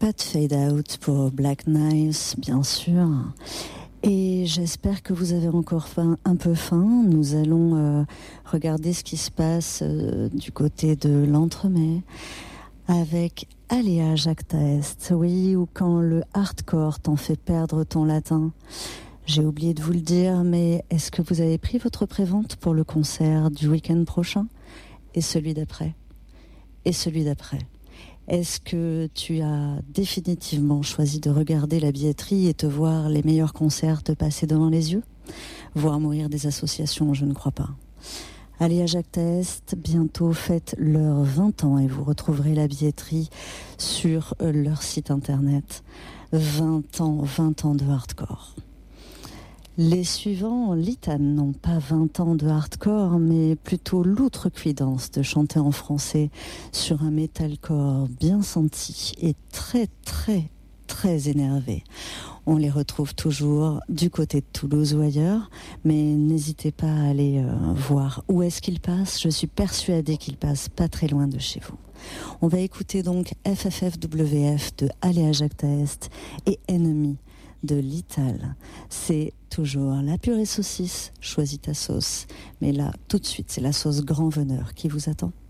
Pas de fade out pour Black Knives, bien sûr. Et j'espère que vous avez encore un peu faim. Nous allons regarder ce qui se passe du côté de l'Entremets avec Alea Jacta Est. Oui, ou quand le hardcore t'en fait perdre ton latin. J'ai oublié de vous le dire, mais est-ce que vous avez pris votre prévente pour le concert du week-end prochain et celui d'après? Et celui d'après? Est-ce que tu as définitivement choisi de regarder la billetterie et te voir les meilleurs concerts te passer devant les yeux? Voir mourir des associations, je ne crois pas. Alea Jacta Est, bientôt fête leurs 20 ans et vous retrouverez la billetterie sur leur site internet. 20 ans de hardcore. Les suivants, Litan, n'ont pas 20 ans de hardcore, mais plutôt l'outrecuidance de chanter en français sur un metalcore bien senti et très énervé. On les retrouve toujours du côté de Toulouse ou ailleurs, mais n'hésitez pas à aller voir où est-ce qu'ils passent. Je suis persuadée qu'ils passent pas très loin de chez vous. On va écouter donc FFFWF de Alea Jacta Est et Ennemi de Lital. C'est toujours la purée saucisse, choisis ta sauce. Mais là, tout de suite, c'est la sauce grand veneur qui vous attend.